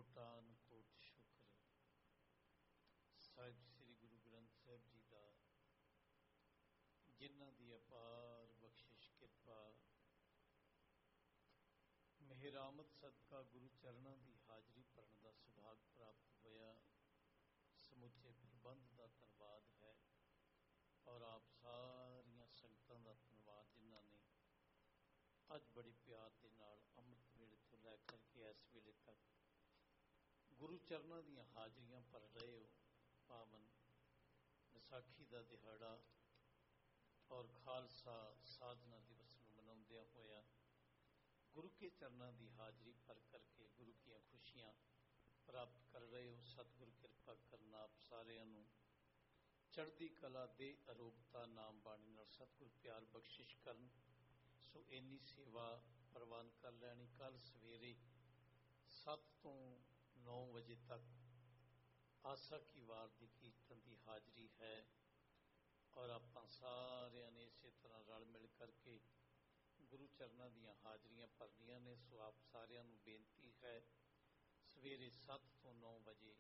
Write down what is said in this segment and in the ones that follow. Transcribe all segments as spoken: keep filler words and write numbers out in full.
ਕੋਟਾਨ ਕੋਟ ਸ਼ੁਕਰ ਸਾਹਿਬ ਸ੍ਰੀ ਗੁਰੂ ਗ੍ਰੰਥ ਸਾਹਿਬ ਜੀ ਦਾ, ਜਿਨ੍ਹਾਂ ਦੀ ਅਪਾਰ ਬਖਸ਼ਿਸ਼ ਕਿਰਪਾ ਮਿਹਰਾਮਤ ਸਦਕਾ ਗੁਰੂ ਚਰਨਾਂ ਦੀ ਹਾਜ਼ਰੀ ਭਰਨ ਦਾ ਸੁਭਾਗ ਪ੍ਰਾਪਤ ਹੋਇਆ। ਸਮੁੱਚੇ ਪ੍ਰਬੰਧ ਦਾ ਧੰਨਵਾਦ ਹੈ ਔਰ ਆਪ ਸਾਰੀਆਂ ਸੰਗਤਾਂ ਦਾ ਧੰਨਵਾਦ ਜਿਨ੍ਹਾਂ ਨੇ ਅੱਜ ਬੜੇ ਪਿਆਰ ਦੇ ਨਾਲ ਅੰਮ੍ਰਿਤ ਵੇਲੇ ਤੋਂ ਲੈ ਕਰਕੇ ਇਸ ਵੇਲੇ ਤੱਕ ਗੁਰੂ ਚਰਨਾਂ ਦੀਆਂ ਹਾਜ਼ਰੀਆਂ ਭਰ ਰਹੇ ਹੋ। ਪਾਵਨ ਵਿਸਾਖੀ ਦਾ ਦਿਹਾੜਾ ਔਰ ਖਾਲਸਾ ਸਾਧਨਾ ਦਿਵਸ ਨੂੰ ਮਨਾਉਂਦਿਆਂ ਹੋਇਆ ਗੁਰੂ ਕੇ ਚਰਨਾਂ ਦੀ ਹਾਜ਼ਰੀ ਭਰ ਕਰਕੇ ਗੁਰੂ ਦੀਆਂ ਖੁਸ਼ੀਆਂ ਪ੍ਰਾਪਤ ਕਰ ਰਹੇ ਹੋ। ਸਤਿਗੁਰੂ ਕਿਰਪਾ ਕਰਨਾ ਆਪ ਸਾਰਿਆਂ ਨੂੰ ਚੜ੍ਹਦੀ ਕਲਾ ਦੇ ਅਰੋਗਤਾ ਨਾਮ ਬਾਣੀ ਨਾਲ ਸਤਿਗੁਰ ਪਿਆਰ ਬਖਸ਼ਿਸ਼ ਕਰਨ। ਸੋ ਇੰਨੀ ਸੇਵਾ ਪ੍ਰਵਾਨ ਕਰ ਲੈਣੀ। ਕੱਲ ਸਵੇਰੇ ਸੱਤ ਤੋਂ ਨੌ ਵਜੇ ਤੱਕ ਆਸਾ ਕੀ ਵਾਰ ਦੀ ਕੀਰਤਨ ਦੀ ਹਾਜ਼ਰੀ ਹੈ ਔਰ ਆਪਾਂ ਸਾਰਿਆਂ ਨੇ ਇਸੇ ਤਰ੍ਹਾਂ ਰਲ ਮਿਲ ਕਰਕੇ ਗੁਰੂ ਚਰਨਾਂ ਦੀਆਂ ਹਾਜ਼ਰੀਆਂ ਭਰਨੀਆਂ ਨੇ। ਸੋ ਆਪ ਸਾਰਿਆਂ ਨੂੰ ਬੇਨਤੀ ਹੈ ਸਵੇਰੇ ਸੱਤ ਤੋਂ ਨੌ ਵਜੇ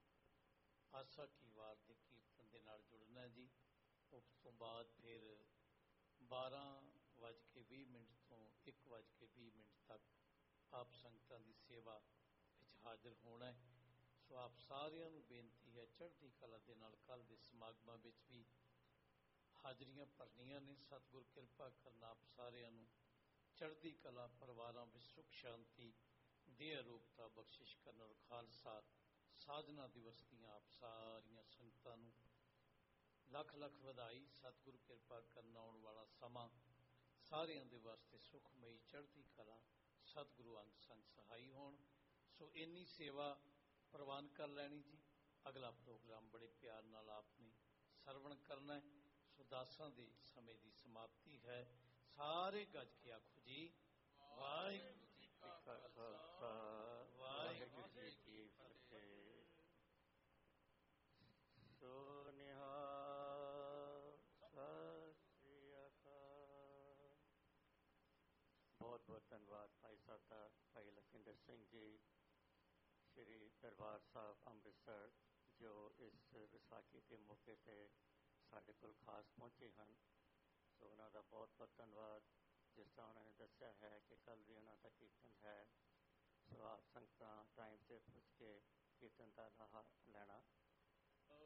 ਆਸਾ ਕੀ ਵਾਰ ਦੇ ਕੀਰਤਨ ਦੇ ਨਾਲ ਜੁੜਨਾ ਜੀ। ਉਸ ਤੋਂ ਬਾਅਦ ਫਿਰ ਬਾਰਾਂ ਵੱਜ ਕੇ ਵੀਹ ਮਿੰਟ ਤੋਂ ਇੱਕ ਵੱਜ ਕੇ ਵੀਹ ਮਿੰਟ ਤੱਕ ਆਪ ਸੰਗਤਾਂ ਦੀ ਸੇਵਾ ਵਿੱਚ ਹਾਜ਼ਰ ਹੋਣਾ ਹੈ। ਸੋ ਆਪ ਸਾਰਿਆਂ ਨੂੰ ਬੇਨਤੀ ਹੈ ਚੜ੍ਹਦੀ ਕਲਾ ਦੇ ਨਾਲ ਕੱਲ੍ਹ ਦੇ ਸਮਾਗਮਾਂ ਵਿੱਚ ਵੀ ਹਾਜ਼ਰੀਆਂ ਭਰਨੀਆਂ ਨੇ। ਸਤਿਗੁਰ ਕਿਰਪਾ ਕਰਨਾ ਆਪ ਸਾਰਿਆਂ ਨੂੰ ਚੜ੍ਹਦੀ ਕਲਾ ਪਰਿਵਾਰਾਂ ਵਿੱਚ ਸੁਖ ਸ਼ਾਂਤੀ ਦੇ ਅਰੋਗਤਾ ਬਖਸ਼ਿਸ਼ ਕਰਨ ਔਰ ਖਾਲਸਾ ਸਾਧਨਾ ਦਿਵਸ ਦੀਆਂ ਆਪ ਸਾਰੀਆਂ ਸੰਗਤਾਂ ਨੂੰ ਲੱਖ ਲੱਖ ਵਧਾਈ। ਸਤਿਗੁਰੂ ਕਿਰਪਾ ਕਰਨ ਆਉਣ ਵਾਲਾ ਸਮਾਂ ਸਾਰਿਆਂ ਦੇ ਵਾਸਤੇ ਸੁਖਮਈ ਚੜ੍ਹਦੀ ਕਲਾ ਸਤਿਗੁਰੂ ਅੰਗ ਸੰਗ ਸਹਾਈ ਹੋਣ। ਸੋ ਇੰਨੀ ਸੇਵਾ ਪ੍ਰਵਾਨ ਕਰ ਲੈਣੀ ਜੀ। ਅਗਲਾ ਪ੍ਰੋਗਰਾਮ ਬੜੇ ਪਿਆਰ ਨਾਲ ਆਪ ਨੇ ਸਰਵਣ ਕਰਨਾ ਹੈ। ਸੋ ਦਾਸਾਂ ਦੇ ਸਮੇਂ ਦੀ ਸਮਾਪਤੀ ਹੈ। ਸਾਰੇ ਗੱਜ ਕੇ ਆਖੋ ਜੀ ਵਾਹਿਗੁਰੂ ਜੀ ਕਾ ਖਾਲਸਾ ਵਾਹਿਗੁਰੂ ਜੀ ਕੀ ਫਤਿਹ। ਸੋ ਨਿਹਾਲ ਸਤਿ ਸ੍ਰੀ ਅਕਾਲ। ਬਹੁਤ ਬਹੁਤ ਧੰਨਵਾਦ ਭਾਈ ਸਾਹਿਬ ਦਾ, ਭਾਈ ਲਖਿੰਦਰ ਸਿੰਘ ਜੀ, ਸ਼੍ਰੀ ਦਰਬਾਰ ਸਾਹਿਬ ਅੰਮ੍ਰਿਤਸਰ, ਜੋ ਇਸ ਵਿਸਾਖੀ ਦੇ ਮੌਕੇ 'ਤੇ ਸਾਡੇ ਕੋਲ ਖਾਸ ਪਹੁੰਚੇ ਹਨ। ਸੋ ਉਹਨਾਂ ਦਾ ਬਹੁਤ ਬਹੁਤ ਧੰਨਵਾਦ। ਜਿਸ ਤਰ੍ਹਾਂ ਉਹਨਾਂ ਨੇ ਦੱਸਿਆ ਹੈ ਕਿ ਕੱਲ੍ਹ ਵੀ ਉਹਨਾਂ ਦਾ ਕੀਰਤਨ ਹੈ। ਸੋ ਆਪ ਸੰਗਤਾਂ ਟਾਈਮ 'ਤੇ ਪੁੱਜ ਕੇ ਕੀਰਤਨ ਦਾ ਲਾਹਾ ਲੈਣਾ